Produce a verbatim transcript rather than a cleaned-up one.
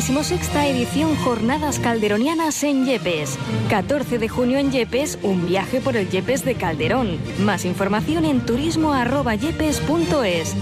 decimosexta edición Jornadas Calderonianas en Yepes. catorce de junio en Yepes, un viaje por el Yepes de Calderón. Más información en turismo arroba yepes punto es.